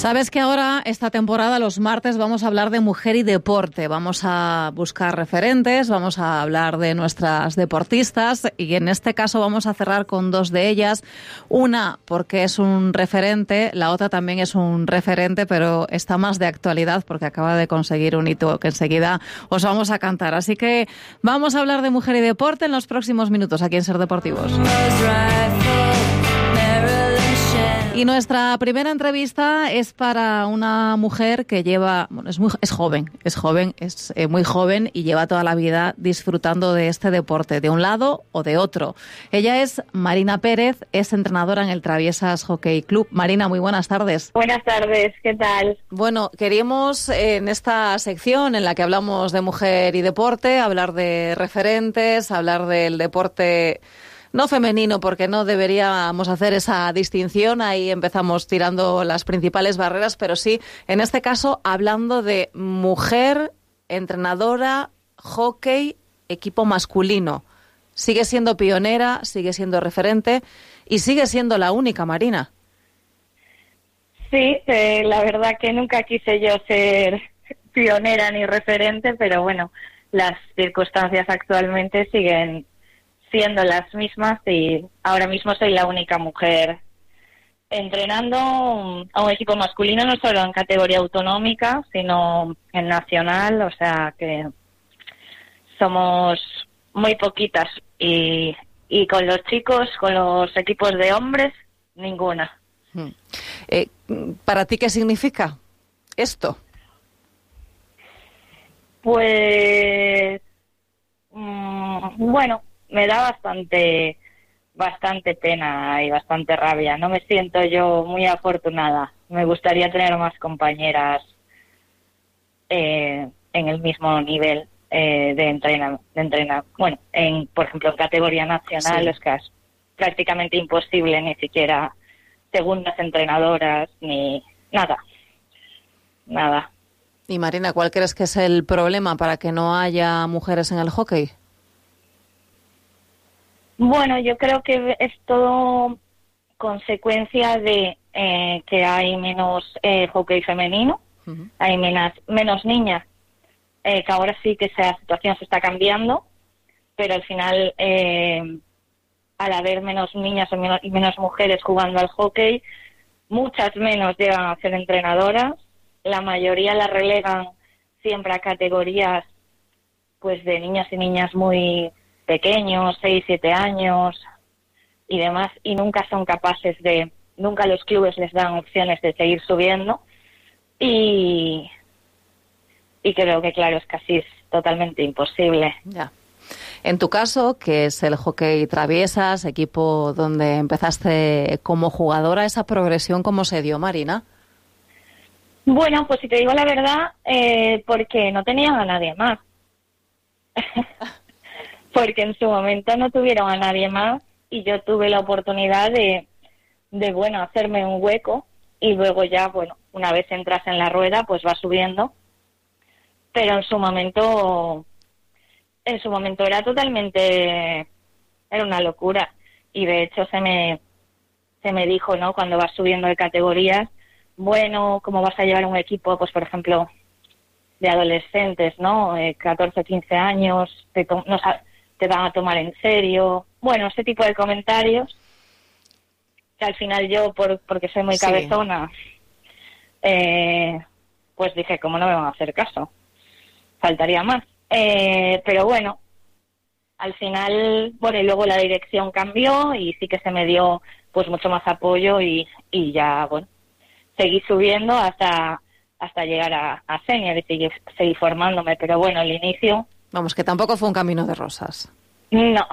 Sabes que ahora, esta temporada, los martes, vamos a hablar de mujer y deporte. Vamos a buscar referentes, vamos a hablar de nuestras deportistas y en este caso vamos a cerrar con dos de ellas. Una porque es un referente, la otra también es un referente, pero está más de actualidad porque acaba de conseguir un hito que enseguida os vamos a cantar. Así que vamos a hablar de mujer y deporte en los próximos minutos aquí en Ser Deportivos. Y nuestra primera entrevista es para una mujer que lleva, bueno, es muy joven y lleva toda la vida disfrutando de este deporte, de un lado o de otro. Ella es Marina Pérez, es entrenadora en el Traviesas Hockey Club. Marina, muy buenas tardes. Buenas tardes, ¿qué tal? Bueno, queríamos en esta sección en la que hablamos de mujer y deporte, hablar de referentes, hablar del deporte no femenino, porque no deberíamos hacer esa distinción, ahí empezamos tirando las principales barreras, pero sí, en este caso, hablando de mujer, entrenadora, hockey, equipo masculino. Sigue siendo pionera, sigue siendo referente y sigue siendo la única, Marina. Sí, la verdad que nunca quise yo ser pionera ni referente, pero bueno, las circunstancias actualmente siguen siendo las mismas y ahora mismo soy la única mujer entrenando a un equipo masculino, no solo en categoría autonómica, sino en nacional, o sea que somos muy poquitas y con los chicos, con los equipos de hombres, ninguna. ¿Para ti qué significa esto? Pues bueno, me da bastante pena y bastante rabia. No me siento yo muy afortunada. Me gustaría tener más compañeras en el mismo nivel de entrenar. Bueno, por ejemplo, en categoría nacional, sí. Es que es prácticamente imposible, ni siquiera segundas entrenadoras, ni nada. Y Marina, ¿cuál crees que es el problema para que no haya mujeres en el hockey? Bueno, yo creo que es todo consecuencia de que hay menos hockey femenino, uh-huh. Hay menos niñas, que ahora sí que esa situación se está cambiando, pero al final, al haber menos niñas y menos mujeres jugando al hockey, muchas menos llegan a ser entrenadoras, la mayoría las relegan siempre a categorías pues de niñas y niñas muy pequeños, 6, 7 años y demás, y nunca son capaces nunca los clubes les dan opciones de seguir subiendo y creo que claro, es casi totalmente imposible. Ya. En tu caso, que es el Hockey Traviesas, equipo donde empezaste como jugadora, ¿esa progresión cómo se dio, Marina? Bueno, pues si te digo la verdad, porque no tenían a nadie más. Porque en su momento no tuvieron a nadie más y yo tuve la oportunidad de hacerme un hueco y luego ya, bueno, una vez entras en la rueda, pues vas subiendo. Pero en su momento era una locura. Y de hecho se me dijo, ¿no? Cuando vas subiendo de categorías, bueno, ¿cómo vas a llevar un equipo, pues por ejemplo, de adolescentes, ¿no? 14, 15 años, te van a tomar en serio. Bueno, ese tipo de comentarios que al final yo, porque soy muy cabezona, pues dije, ¿cómo no me van a hacer caso? Faltaría más. Pero bueno, al final, bueno, y luego la dirección cambió y sí que se me dio pues mucho más apoyo y ya, bueno, seguí subiendo hasta llegar a senior y seguí formándome. Pero bueno, el inicio... Vamos, que tampoco fue un camino de rosas. No.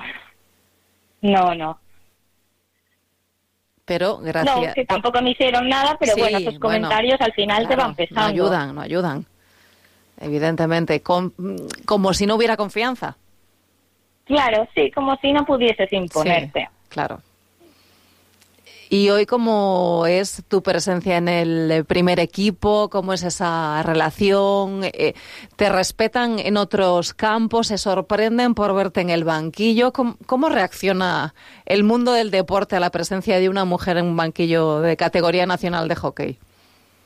Pero gracias... No, que tampoco me hicieron nada, pero sí, bueno, esos comentarios al final te van pesando. No ayudan. Evidentemente, como si no hubiera confianza. Claro, sí, como si no pudieses imponerte. Sí, claro. Y hoy, ¿cómo es tu presencia en el primer equipo? ¿Cómo es esa relación? ¿Te respetan en otros campos? ¿Se sorprenden por verte en el banquillo? ¿Cómo reacciona el mundo del deporte a la presencia de una mujer en un banquillo de categoría nacional de hockey?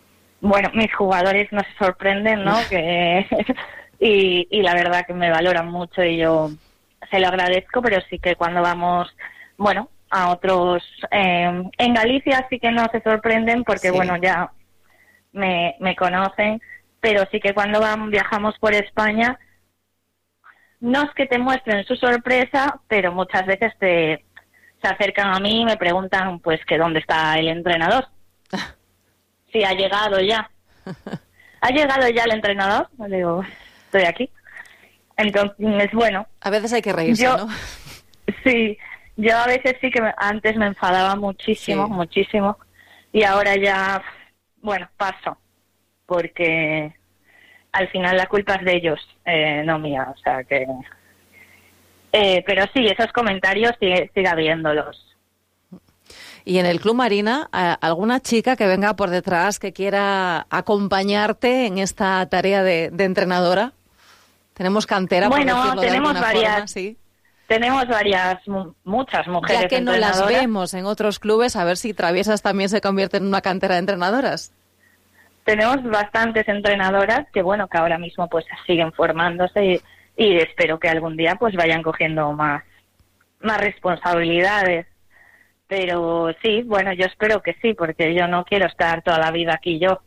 bueno, mis jugadores no se sorprenden, ¿no? Que y la verdad que me valoran mucho y yo se lo agradezco, pero sí que cuando vamos, bueno, a otros, en Galicia sí que no se sorprenden porque, bueno, ya me conocen, pero sí que cuando viajamos por España, no es que te muestren su sorpresa, pero muchas veces se acercan a mí y me preguntan, pues, que dónde está el entrenador. Si ha llegado ya. ¿Ha llegado ya el entrenador? Le digo, estoy aquí. Entonces, bueno. A veces hay que reírse, ¿no? Sí, yo a veces sí que antes me enfadaba muchísimo, muchísimo. Y ahora ya, bueno, paso. Porque al final la culpa es de ellos, no mía. O sea que... pero sí, esos comentarios sigue habiéndolos. Y en el Club Marina, ¿alguna chica que venga por detrás que quiera acompañarte en esta tarea de entrenadora? ¿Tenemos cantera, por decirlo de alguna forma? Sí. Tenemos muchas mujeres ya que no entrenadoras. Las vemos en otros clubes, a ver si Traviesas también se convierte en una cantera de entrenadoras. Tenemos bastantes entrenadoras que, bueno, que ahora mismo pues siguen formándose y espero que algún día pues vayan cogiendo más responsabilidades. Pero sí, bueno, yo espero que sí, porque yo no quiero estar toda la vida aquí yo.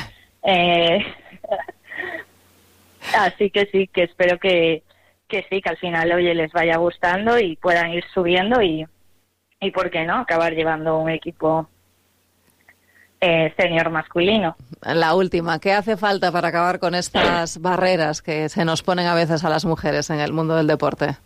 Así que sí, que espero que sí, que al final, oye, les vaya gustando y puedan ir subiendo y ¿por qué no?, acabar llevando un equipo senior masculino. La última, ¿qué hace falta para acabar con estas barreras que se nos ponen a veces a las mujeres en el mundo del deporte?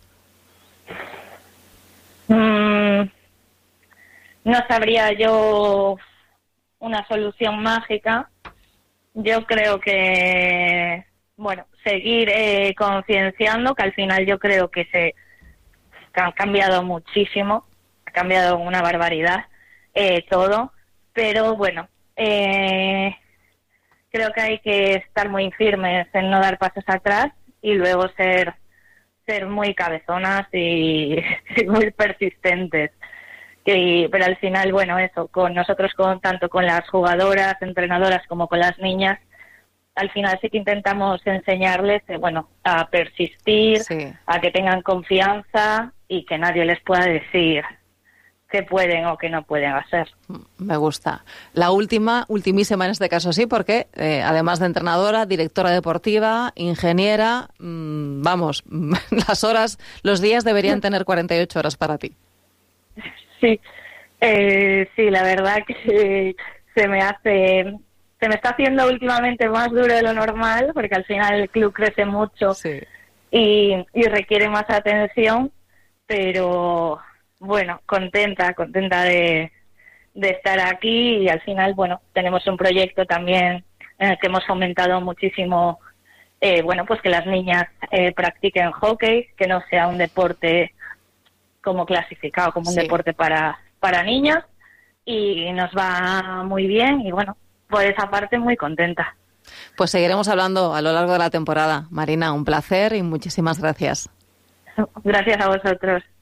No sabría yo una solución mágica. Yo creo que, bueno, seguir concienciando, que al final yo creo que ha cambiado muchísimo, ha cambiado una barbaridad todo, pero bueno, creo que hay que estar muy firmes en no dar pasos atrás y luego ser muy cabezonas y muy persistentes. Pero al final, bueno, eso, con nosotros, tanto con las jugadoras, entrenadoras, como con las niñas, al final sí que intentamos enseñarles, bueno, a persistir, a que tengan confianza y que nadie les pueda decir qué pueden o qué no pueden hacer. Me gusta. La ultimísima en este caso sí, porque además de entrenadora, directora deportiva, ingeniera, vamos, los días deberían tener 48 horas para ti. Sí, sí, la verdad que se me está haciendo últimamente más duro de lo normal, porque al final el club crece mucho y requiere más atención, pero bueno, contenta de estar aquí y al final, bueno, tenemos un proyecto también en el que hemos fomentado muchísimo, bueno, pues que las niñas practiquen hockey, que no sea un deporte como clasificado como un deporte para niños, y nos va muy bien y bueno, por esa parte muy contenta. Pues seguiremos hablando a lo largo de la temporada. Marina, un placer y muchísimas gracias. Gracias a vosotros.